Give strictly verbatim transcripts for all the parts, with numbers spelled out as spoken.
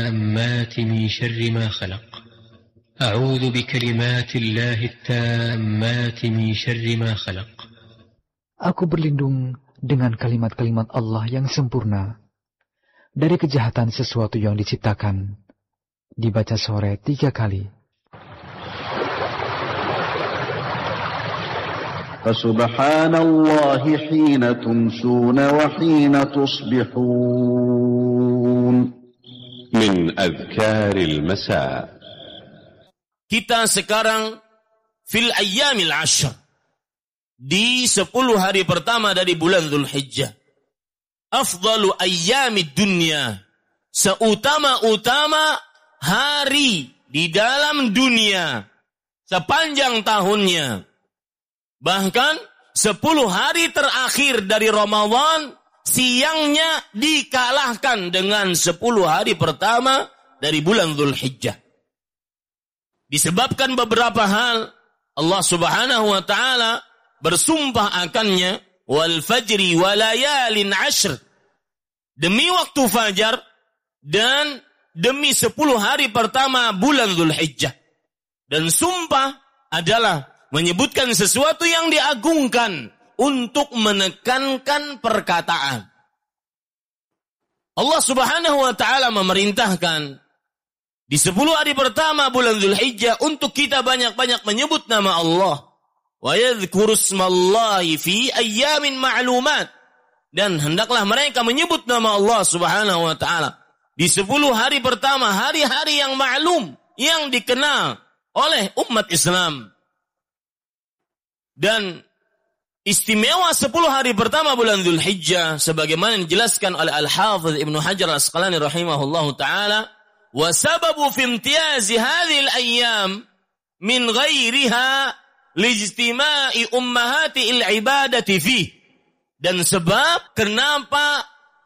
التامات من شر ما خلق أعوذ بكلمات الله التامات من شر ما خلق. Aku berlindung dengan kalimat-kalimat Allah yang sempurna dari kejahatan sesuatu yang diciptakan. Dibaca sore tiga kali. فسبحان الله حين تمسون وحين تصبحون. من أذكار المساء. Kita sekarang fil ayyamil ashr, di sepuluh hari pertama dari bulan Dzulhijjah. Afdalu ayyamid dunya, seutama-utama hari di dalam dunia sepanjang tahunnya. Bahkan sepuluh hari terakhir dari Ramadan, siangnya dikalahkan dengan sepuluh hari pertama dari bulan Dzulhijjah. Disebabkan beberapa hal, Allah Subhanahu wa ta'ala bersumpah akannya, wal fajri wa layalin ashr, demi waktu fajar dan demi sepuluh hari pertama bulan Dzulhijjah. Dan sumpah adalah menyebutkan sesuatu yang diagungkan untuk menekankan perkataan. Allah Subhanahu wa ta'ala memerintahkan di sepuluh hari pertama bulan Dzulhijjah untuk kita banyak-banyak menyebut nama Allah. Wa yadhkuru ismallahi fi ayyamin ma'lumat. Dan hendaklah mereka menyebut nama Allah Subhanahu wa ta'ala di sepuluh hari pertama, hari-hari yang maklum, yang dikenal oleh umat Islam. Dan istimewa sepuluh hari pertama bulan Dzulhijjah sebagaimana dijelaskan oleh Al-Hafidz Ibnu Hajar Al-Asqalani rahimahullahu taala, wa sababu fi imtiyazi hadhil ayyam min ghairiha lijtima'i ummahati al-ibadati fi. Dan sebab kenapa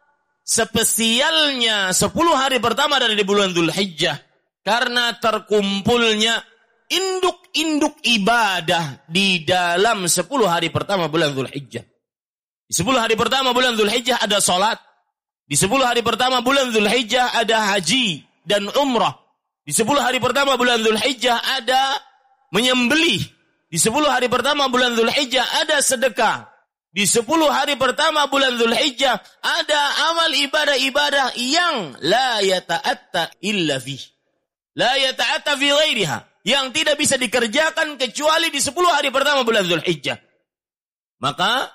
spesialnya sepuluh hari pertama dari bulan Dzulhijjah, karena terkumpulnya induk-induk ibadah di dalam sepuluh hari pertama bulan Dzulhijjah. Di sepuluh hari pertama bulan Dzulhijjah ada salat. Di sepuluh hari pertama bulan Dzulhijjah ada haji dan umrah. Di sepuluh hari pertama bulan Dzulhijjah ada menyembelih. Di sepuluh hari pertama bulan Dzulhijjah ada sedekah. Di sepuluh hari pertama bulan Dzulhijjah ada amal ibadah-ibadah yang la yata'atta illa fi. La yata'atta fi ghairiha, yang tidak bisa dikerjakan kecuali di sepuluh hari pertama bulan Dzulhijjah. Maka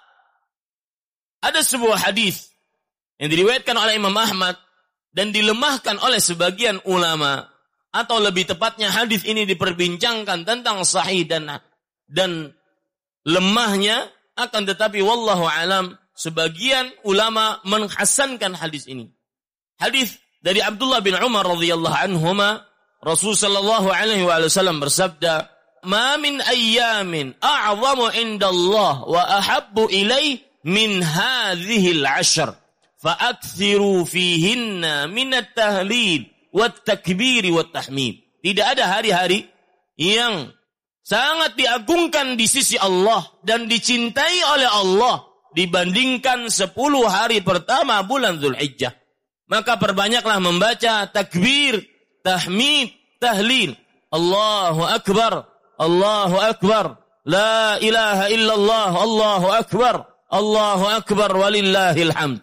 ada sebuah hadis yang diriwayatkan oleh Imam Ahmad dan dilemahkan oleh sebagian ulama, atau lebih tepatnya hadis ini diperbincangkan tentang sahih dan dan lemahnya, akan tetapi wallahu alam sebagian ulama menghasankan hadis ini. Hadis dari Abdullah bin Umar radhiyallahu anhuma, Rasul sallallahu alaihi wasallam bersabda, "Ma min ayyamin a'zamu indallah wa ahabbu ilaih min hadhil ashr, fa'akthiru fihinna min at-tahlil wat-takbir wat-tahmid." Tidak ada hari-hari yang sangat diagungkan di sisi Allah dan dicintai oleh Allah dibandingkan sepuluh hari pertama bulan Dzulhijjah. Maka perbanyaklah membaca takbir, tahmid, tahlil. Allahu akbar, Allahu akbar, la ilaha illallah, Allahu akbar, Allahu akbar, walillahil hamd.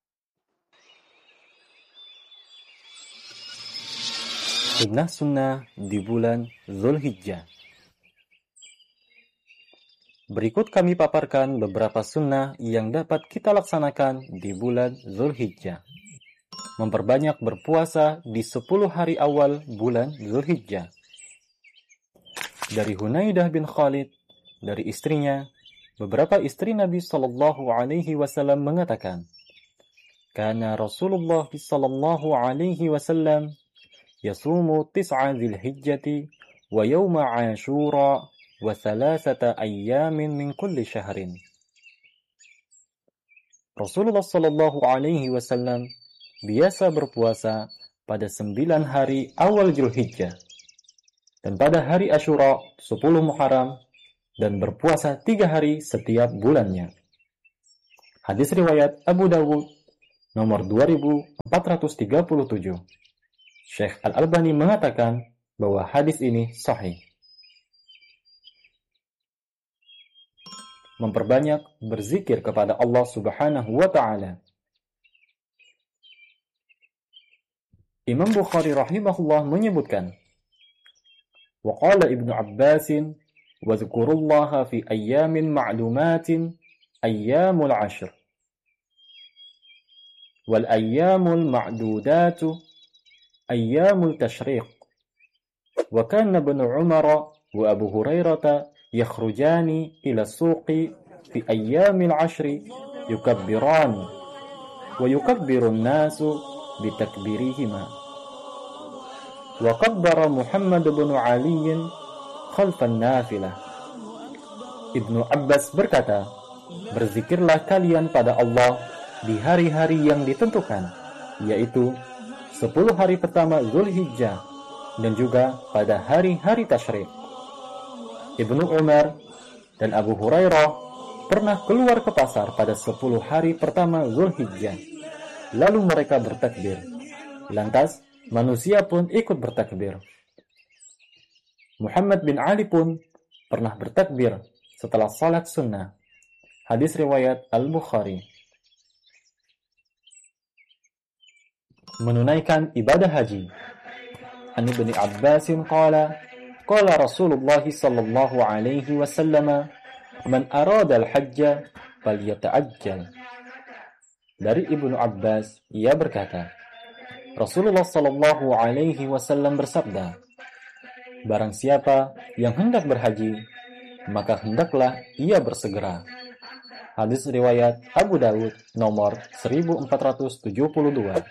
Sunnah-sunnah di bulan Dzulhijjah. Berikut kami paparkan beberapa sunnah yang dapat kita laksanakan di bulan Dzulhijjah. Memperbanyak berpuasa di sepuluh hari awal bulan Dzulhijjah. Dari Hunaidah bin Khalid, dari istrinya, beberapa istri Nabi sallallahu alaihi wasallam mengatakan, "Kana Rasulullah sallallahu alaihi wasallam yasumu tis'a Dzulhijjati wa yawma Ashura wa thalathata ayyamin min kulli syahrin." Rasulullah sallallahu alaihi wasallam biasa berpuasa pada sembilan hari awal Dzulhijjah dan pada hari Asyura sepuluh Muharram, dan berpuasa tiga hari setiap bulannya. Hadis riwayat Abu Dawud nomor dua ribu empat ratus tiga puluh tujuh. Syekh Al-Albani mengatakan bahwa hadis ini sahih. Memperbanyak berzikir kepada Allah Subhanahu wa Ta'ala. Imam Bukhari rahimahullah menyebutkan, wa qala Ibnu Abbasin wa dzkurullaha fi ayyamin ma'lumatin ayyamul ashr wal ayyamul ma'dudatu ayyamul tashriq wa kana Ibnu Umar wa Abu Hurairah yakhrujani ila suqi fi ayyamil ashri yukabbirani wa yukabbirun nasu bitakbirihima. Wa kabbara Muhammad bin Ali khalfan nafilah. Ibnu Abbas berkata, berzikirlah kalian pada Allah di hari-hari yang ditentukan, yaitu sepuluh hari pertama Zulhijjah dan juga pada hari-hari tasyrik. Ibnu Umar dan Abu Hurairah pernah keluar ke pasar pada sepuluh hari pertama Zulhijjah. Lalu mereka bertakbir. Lantas manusia pun ikut bertakbir. Muhammad bin Ali pun pernah bertakbir setelah salat sunnah. Hadis riwayat Al-Bukhari. Menunaikan ibadah haji. An Ibnu Abbasin qala, qala Rasulullah sallallahu alaihi wasallam, man arada al-hajja falyata'ajjal. Dari Ibnu Abbas, ia berkata, Rasulullah sallallahu alaihi wasallam bersabda, barang siapa yang hendak berhaji, maka hendaklah ia bersegera. Hadis riwayat Abu Daud nomor seribu empat ratus tujuh puluh dua.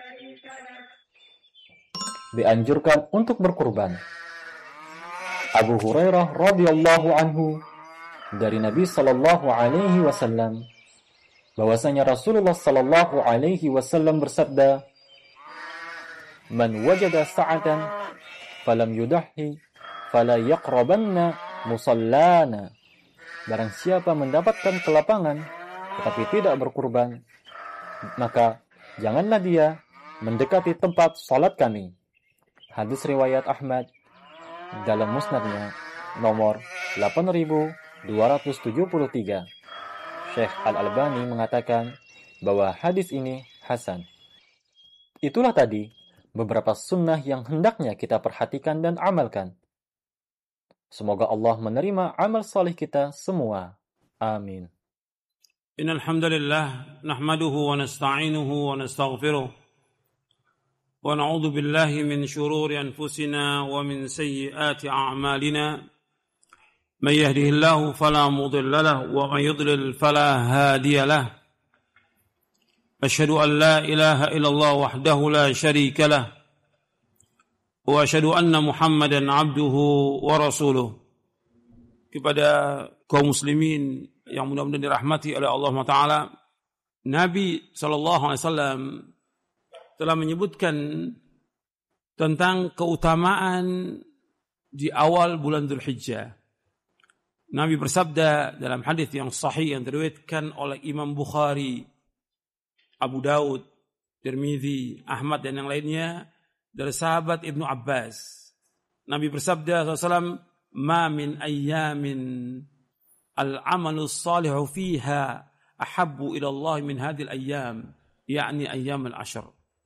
Dianjurkan untuk berkurban. Abu Hurairah radhiyallahu anhu dari Nabi sallallahu alaihi wasallam bahwasanya Rasulullah sallallahu alaihi wasallam bersabda, man wajada sa'atan falam yudahi fala yaqrabanna musallana. Barang siapa mendapatkan kelapangan tetapi tidak berkurban, maka janganlah dia mendekati tempat salat kami. Hadis riwayat Ahmad dalam musnadnya nomor delapan ribu dua ratus tujuh puluh tiga. Syekh Al-Albani mengatakan bahwa hadis ini hasan. Itulah tadi beberapa sunnah yang hendaknya kita perhatikan dan amalkan. Semoga Allah menerima amal salih kita semua. Amin. Innal hamdalillah nahmaduhu wa nasta'inuhu wa nastaghfiruh wa na'udzu billahi min shururi anfusina wa min sayyiati a'malina. May yahdihillahu fala mudilla lahu wa may yudlil fala hadiya lahu. Asyhadu an la ilaha illallah wahdahu la syarika lah wa asyhadu anna Muhammadan abduhu wa rasuluh. Kepada kaum muslimin yang mudah-mudahan dirahmati oleh Allah Taala, Nabi sallallahu alaihi wasallam telah menyebutkan tentang keutamaan di awal bulan Dzulhijjah. Nabi bersabda dalam hadis yang sahih yang diriwayatkan oleh Imam Bukhari, Abu Daud, Tirmidzi, Ahmad dan yang lainnya dari sahabat Ibnu Abbas. Nabi bersabda sallallahu alaihi wasallam, "Ma min ayyamin al-amalu salihu fiha ahabbu ila Allah min hadhil ayyam, yakni ayyam al-ashr."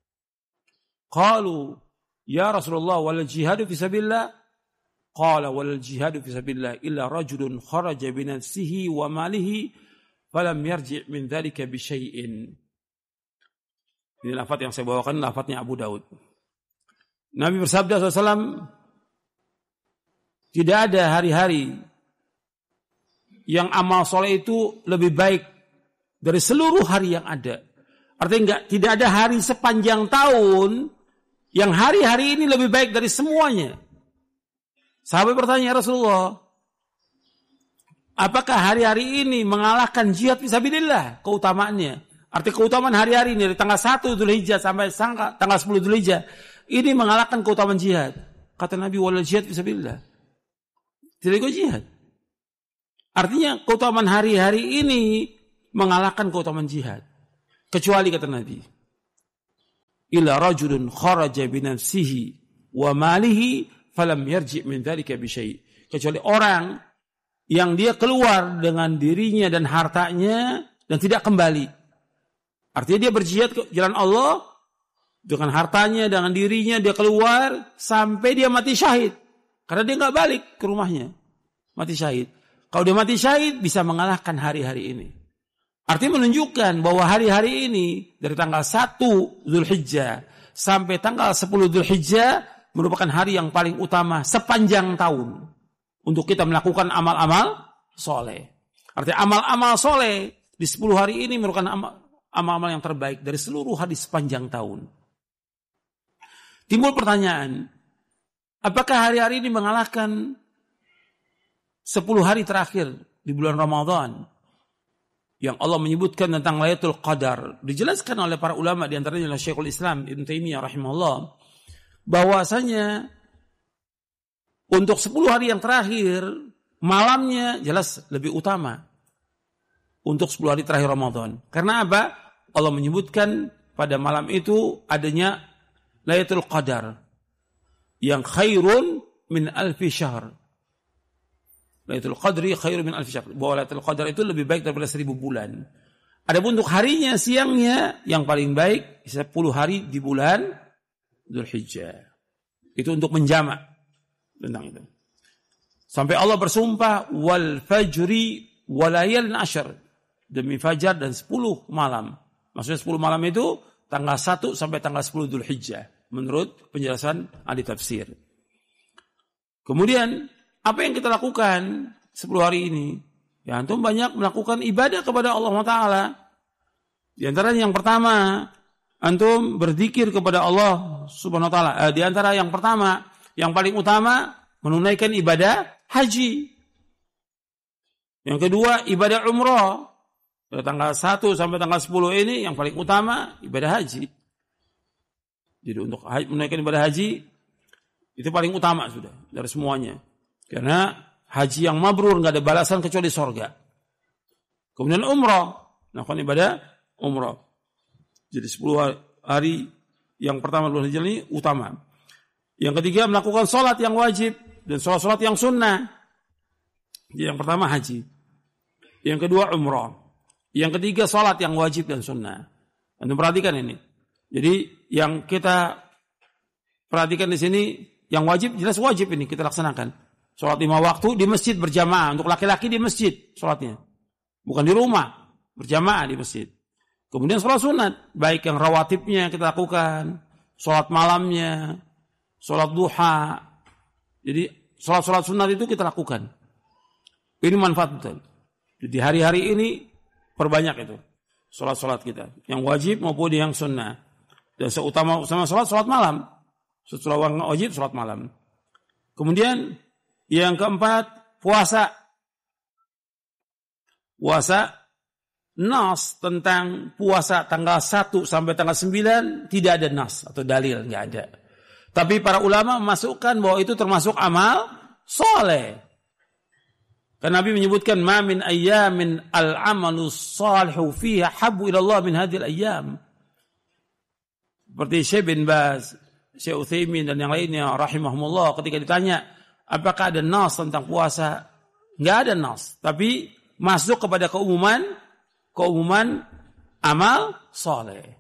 Qalu, "Ya Rasulullah, wal jihadu fi sabilillah?" Qala, "Wal jihadu fi sabilillah illa rajulun kharaja bi nafsihi wa malihi falam yarji' min dhalika bi syai'in." Ini lafaz yang saya bawakan, lafaznya Abu Daud. Nabi bersabda sallallahu alaihi wasallam, tidak ada hari-hari yang amal soleh itu lebih baik dari seluruh hari yang ada. Artinya enggak, tidak ada hari sepanjang tahun yang hari-hari ini lebih baik dari semuanya. Sahabat bertanya, "Ya Rasulullah, apakah hari-hari ini mengalahkan jihad fisabilillah keutamaannya?" Arti keutamaan hari-hari ini dari tanggal satu Dzulhijjah sampai tanggal sepuluh Dzulhijjah ini mengalahkan keutamaan jihad. Kata Nabi, "Wal jihad fisabilillah." Tidak ikut jihad. Artinya keutamaan hari-hari ini mengalahkan keutamaan jihad. Kecuali kata Nabi, illa rajulun kharaja bi nafsihi wa malihi falam yarji' min dzalika bi syai'. Kecuali orang yang dia keluar dengan dirinya dan hartanya dan tidak kembali. Artinya dia berjihad ke jalan Allah dengan hartanya, dengan dirinya, dia keluar sampai dia mati syahid. Karena dia nggak balik ke rumahnya. Mati syahid. Kalau dia mati syahid bisa mengalahkan hari-hari ini. Artinya menunjukkan bahwa hari-hari ini dari tanggal satu Dzulhijjah sampai tanggal sepuluh Dzulhijjah merupakan hari yang paling utama sepanjang tahun untuk kita melakukan amal-amal soleh. Artinya amal-amal soleh di sepuluh hari ini merupakan amal-amal yang terbaik dari seluruh hari sepanjang tahun. Timbul pertanyaan, apakah hari-hari ini mengalahkan sepuluh hari terakhir di bulan Ramadan yang Allah menyebutkan tentang Lailatul Qadar? Dijelaskan oleh para ulama, di antaranya oleh Syekhul Islam Ibnu Taimiyah rahimahullah, bahwasanya untuk sepuluh hari yang terakhir malamnya jelas lebih utama untuk sepuluh hari terakhir Ramadan. Karena apa? Allah menyebutkan pada malam itu adanya Lailatul Qadar yang khairun min alfi syahr. Lailatul Qadri khairun min alfi syahr. Bahwa Lailatul Qadar itu lebih baik daripada seribu bulan. Adapun untuk harinya, siangnya, yang paling baik sepuluh hari di bulan Dzulhijjah. Itu untuk menjamak tentang itu. Sampai Allah bersumpah wal fajri walayalin asyr, demi fajar dan sepuluh malam. Maksudnya sepuluh malam itu tanggal satu sampai tanggal sepuluh Dzulhijjah menurut penjelasan ahli tafsir. Kemudian apa yang kita lakukan sepuluh hari ini? Ya, antum banyak melakukan ibadah kepada Allah Taala. Di antaranya yang pertama, antum berzikir kepada Allah Subhanahu wa taala. Eh, di antara yang pertama, yang paling utama menunaikan ibadah haji. Yang kedua, ibadah umrah. Dari tanggal satu sampai tanggal sepuluh ini yang paling utama ibadah haji. Jadi untuk menunaikan ibadah haji itu paling utama sudah dari semuanya. Karena haji yang mabrur enggak ada balasan kecuali surga. Kemudian umrah, melakukan ibadah umrah. Jadi sepuluh hari yang pertama bulan Dzulhijjah ini utama. Yang ketiga melakukan sholat yang wajib dan sholat-sholat yang sunnah. Jadi yang pertama haji. Yang kedua umrah. Yang ketiga sholat yang wajib dan sunnah. Anda perhatikan ini. Jadi yang kita perhatikan di sini, yang wajib jelas wajib ini kita laksanakan. Sholat lima waktu di masjid berjamaah. Untuk laki-laki di masjid sholatnya. Bukan di rumah. Berjamaah di masjid. Kemudian sholat sunat. Baik yang rawatibnya kita lakukan. Sholat malamnya. Sholat duha. Jadi sholat-sholat sunat itu kita lakukan. Ini manfaat betul. Jadi hari-hari ini perbanyak itu. Sholat-sholat kita. Yang wajib maupun yang sunnah. Dan seutama sama sholat, sholat malam. Setelah wajib, sholat malam. Kemudian yang keempat, puasa. Puasa, nas tentang puasa tanggal satu sampai tanggal sembilan, tidak ada nas atau dalil, nggak ada. Tapi para ulama memasukkan bahwa itu termasuk amal soleh. Karena Nabi menyebutkan, ma min ayyamin al-amalu salihu fiha habbu ila Allah min hadhil ayyam. Seperti Syekh bin Baz, Syekh Utsaimin dan yang lainnya rahimahumullah ketika ditanya, apakah ada nas tentang puasa? Enggak ada nas, tapi masuk kepada keumuman keumuman amal saleh.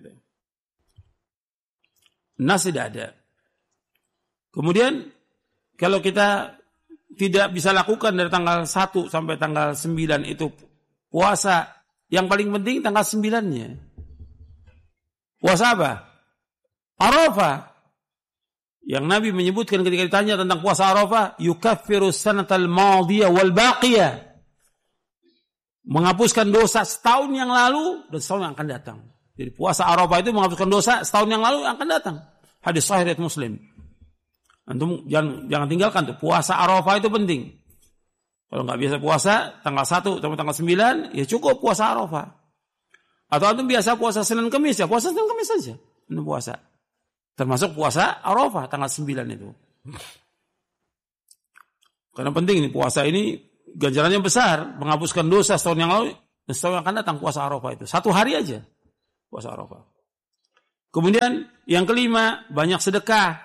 Nas tidak ada. Kemudian kalau kita tidak bisa lakukan dari tanggal satu sampai tanggal sembilan itu puasa, yang paling penting tanggal sembilan-nya. Puasa apa? Arafah. Yang Nabi menyebutkan ketika ditanya tentang puasa Arafah, yukaffiru sanatal madiyah wal baqiyah. Menghapuskan dosa setahun yang lalu dan setahun yang akan datang. Jadi puasa Arafah itu menghapuskan dosa setahun yang lalu yang akan datang. Hadis sahih riwayat Muslim. Antum jangan jangan tinggalkan tuh. Puasa Arafah itu penting. Kalau nggak biasa puasa tanggal satu sampai tanggal sembilan, ya cukup puasa Arafah. Atau antum biasa puasa Senin Kamis, ya puasa Senin Kamis saja. Antum puasa. Termasuk puasa Arafah tanggal sembilan itu. Karena penting ini puasa ini ganjarannya besar, menghapuskan dosa setahun yang lalu dan setahun yang akan datang puasa Arafah itu. Satu hari aja puasa Arafah. Kemudian yang kelima, banyak sedekah.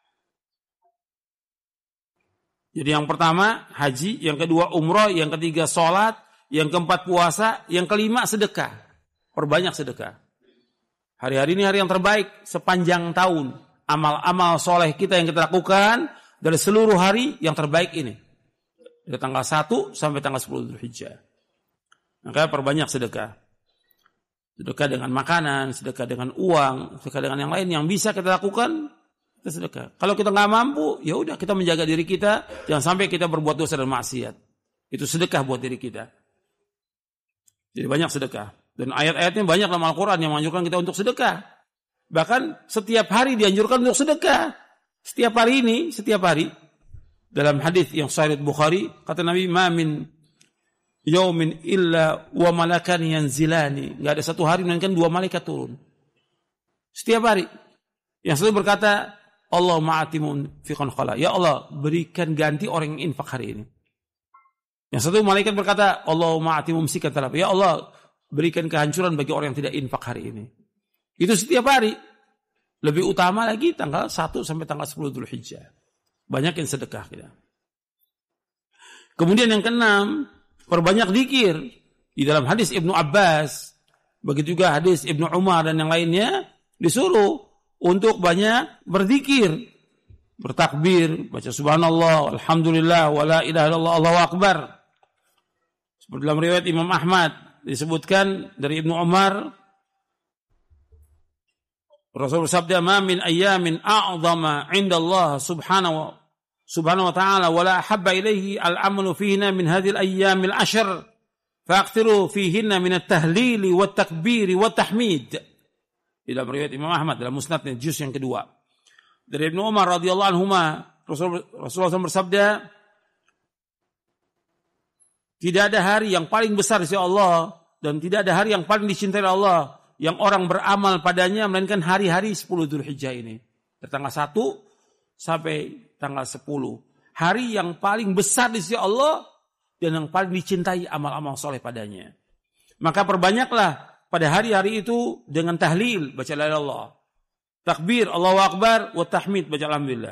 Jadi yang pertama haji, yang kedua umrah, yang ketiga sholat, yang keempat puasa, yang kelima sedekah. Perbanyak sedekah. Hari-hari ini hari yang terbaik sepanjang tahun. Amal-amal soleh kita yang kita lakukan dari seluruh hari yang terbaik ini. Dari tanggal satu sampai tanggal sepuluh Dzulhijjah. Maka perbanyak sedekah. Sedekah dengan makanan, sedekah dengan uang, sedekah dengan yang lain yang bisa kita lakukan, kita sedekah. Kalau kita nggak mampu, ya udah kita menjaga diri kita, jangan sampai kita berbuat dosa dan maksiat. Itu sedekah buat diri kita. Jadi banyak sedekah. Dan ayat-ayatnya banyak dalam Al-Quran yang menganjurkan kita untuk sedekah. Bahkan setiap hari dianjurkan untuk sedekah. Setiap hari ini, setiap hari. Dalam hadis yang Sahih Bukhari, kata Nabi, "Ma min yaumin illa wa malakan yanzilani." Enggak ada satu hari melainkan dua malaikat turun. Setiap hari. Yang satu berkata, "Allah ma'atimun fi khala." Ya Allah, berikan ganti orang yang infak hari ini. Yang satu malaikat berkata, "Allah ma'atimum sikat talab." Ya Allah, berikan kehancuran bagi orang yang tidak infak hari ini. Itu setiap hari. Lebih utama lagi tanggal satu sampai tanggal sepuluh Dzulhijjah. Banyak yang sedekah kita. Kemudian yang keenam, perbanyak zikir. Di dalam hadis Ibnu Abbas, begitu juga hadis Ibnu Umar dan yang lainnya, disuruh untuk banyak berzikir. Bertakbir, baca subhanallah, alhamdulillah, wala ilaha illallah, Allahu akbar. Seperti dalam riwayat Imam Ahmad disebutkan dari Ibnu Umar, Rasul bersabda, "Ma min ayyamin a'zama 'inda Allah subhanahu wa subhanahu wa ta'ala wa la ahabba ilaihi al-'amalu fihinna min hadhihi al-ayyam al-'ashr fa'akthiru fihinna min at-tahlil wa at-takbir wa at-tahmid." Di dalam riwayat Imam Ahmad dalam Musnadnya juz yang kedua. Dari Ibnu Umar radhiyallahu anhuma, Rasul Rasulullah bersabda, tidak ada hari yang paling besar di sisi Allah dan tidak ada hari yang paling dicintai Allah yang orang beramal padanya melainkan hari-hari sepuluh Dzulhijjah ini. Dari tanggal satu sampai tanggal sepuluh. Hari yang paling besar di sisi Allah dan yang paling dicintai amal-amal soleh padanya. Maka perbanyaklah pada hari-hari itu dengan tahlil, baca la ilaha illallah. Takbir, Allahu Akbar, wa tahmid, baca alhamdulillah.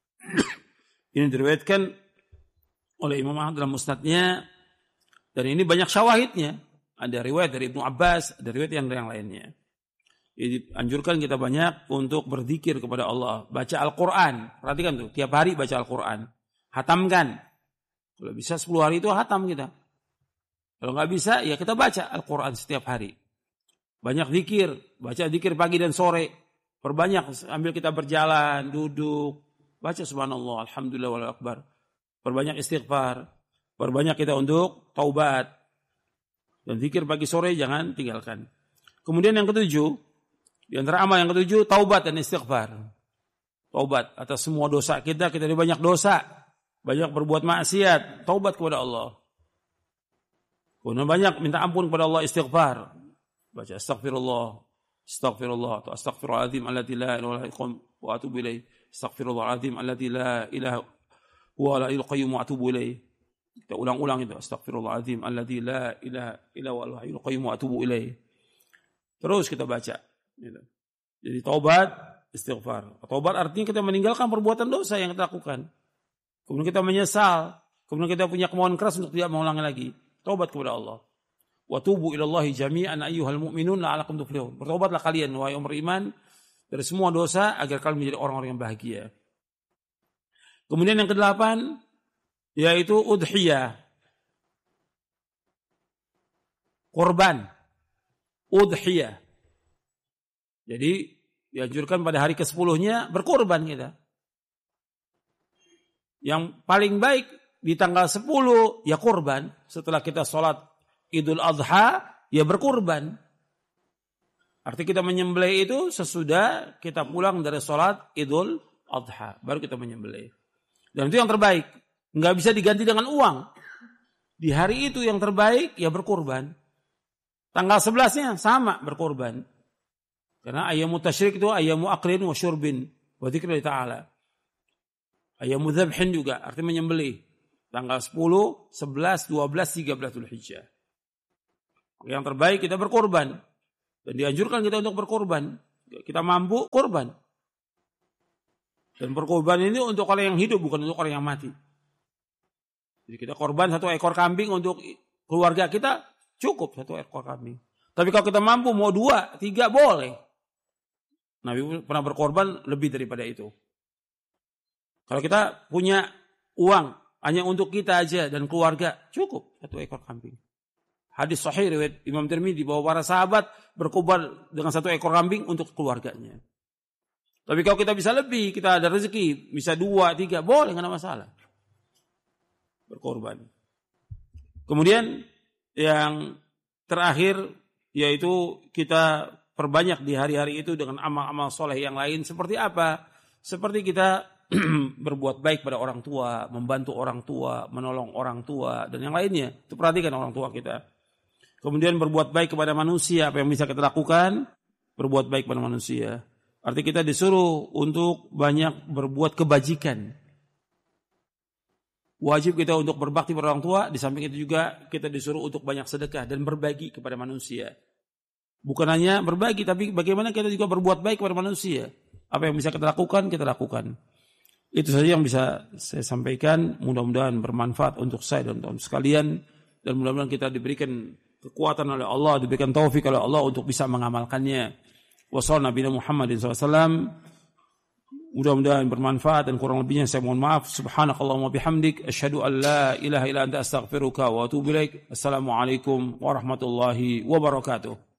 Ini diriwayatkan oleh Imam Ahmad dalam musnadnya. Dan ini banyak syawahidnya. Ada riwayat dari Ibnu Abbas, ada riwayat yang yang lainnya. Jadi anjurkan kita banyak untuk berzikir kepada Allah. Baca Al-Quran. Perhatikan tuh, tiap hari baca Al-Quran. Hatamkan. Kalau bisa sepuluh hari itu hatam kita. Kalau nggak bisa, ya kita baca Al-Quran setiap hari. Banyak zikir. Baca zikir pagi dan sore. Perbanyak, ambil kita berjalan, duduk. Baca subhanallah, alhamdulillah, wallahu akbar. Perbanyak istighfar. Perbanyak kita untuk taubat. Dan zikir pagi sore jangan tinggalkan. Kemudian yang ketujuh, di antara amal yang ketujuh, taubat dan istighfar. Taubat atas semua dosa kita, kita ada banyak dosa. Banyak berbuat maksiat, taubat kepada Allah. Kemudian banyak minta ampun kepada Allah, istighfar. Baca astaghfirullah, astaghfirullah, atau astaghfirullahaladzim allati la ilaha illa huwa wa atubu ilaih. Astaghfirullahaladzim allati la ilaha huwa al qayyum wa atubu ilaih. Kita ulang-ulang itu, astaghfirullahaladzim alladzi la ilaha illa huwal hayyul qayyum wa atubu ilaih. Terus kita baca gitu. Jadi taubat, istighfar. Taubat artinya kita meninggalkan perbuatan dosa yang kita lakukan. Kemudian kita menyesal, kemudian kita punya kemauan keras untuk tidak mengulangi lagi. Taubat kepada Allah. Wa tubu ilallahi jami'an ayyuhal mu'minun la'alakum tuflihun. Bertobatlah kalian wahai orang beriman dari semua dosa agar kalian menjadi orang-orang yang bahagia. Kemudian yang kedelapan yaitu udhiyah. Korban. Udhiyah. Jadi dianjurkan pada hari kesepuluhnya berkorban kita. Yang paling baik di tanggal sepuluh ya korban. Setelah kita sholat Idul Adha ya berkorban. Arti kita menyembelih itu sesudah kita pulang dari sholat Idul Adha. Baru kita menyembelih. Dan itu yang terbaik. Nggak bisa diganti dengan uang. Di hari itu yang terbaik ya berkorban. Tanggal sebelasnya sama berkorban. Karena ayyamu tasyrik itu ayyamu aklin wa syurbin wa dzikri ta'ala. Ayyamu dzabhin juga artinya menyembelih. Tanggal sepuluh, sebelas, dua belas, tiga belas Dzulhijjah. Yang terbaik kita berkorban. Dan dianjurkan kita untuk berkorban. kita mampu, korban. Dan berkorban ini untuk orang yang hidup, bukan untuk orang yang mati. Jadi kita korban satu ekor kambing untuk keluarga kita, cukup satu ekor kambing. Tapi kalau kita mampu mau dua, tiga, boleh. Nabi pernah berkorban lebih daripada itu. Kalau kita punya uang hanya untuk kita aja dan keluarga, cukup satu ekor kambing. Hadis sahih riwayat Imam Tirmidzi bahwa para sahabat berkorban dengan satu ekor kambing untuk keluarganya. Tapi kalau kita bisa lebih, kita ada rezeki, bisa dua, tiga, boleh, nggak ada masalah. Berkorban. Kemudian yang terakhir, yaitu kita perbanyak di hari-hari itu dengan amal-amal soleh yang lain. Seperti apa? Seperti kita berbuat baik pada orang tua, membantu orang tua, menolong orang tua, dan yang lainnya. Itu perhatikan orang tua kita. Kemudian berbuat baik kepada manusia, apa yang bisa kita lakukan? Berbuat baik kepada manusia. Artinya kita disuruh untuk banyak berbuat kebajikan. Wajib kita untuk berbakti pada orang tua, di samping itu juga kita disuruh untuk banyak sedekah dan berbagi kepada manusia. Bukan hanya berbagi, tapi bagaimana kita juga berbuat baik kepada manusia. Apa yang bisa kita lakukan, kita lakukan. Itu saja yang bisa saya sampaikan. Mudah-mudahan bermanfaat untuk saya dan untuk sekalian. Dan mudah-mudahan kita diberikan kekuatan oleh Allah, diberikan taufik oleh Allah untuk bisa mengamalkannya. Wassallallahu Nabi Muhammadin shallallahu alaihi wasallam. Mudah-mudahan bermanfaat dan kurang lebihnya saya mohon maaf. Subhanakallahumma bihamdik asyhadu an la ilaha illa anta astaghfiruka wa atubu ilaik. Assalamualaikum warahmatullahi wabarakatuh.